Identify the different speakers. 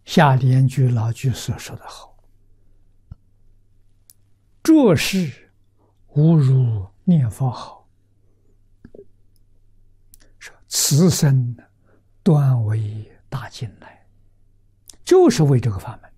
Speaker 1: 下联句老居士说得好：“做事无如念佛好，说此生端为大经来，就是为这个法门。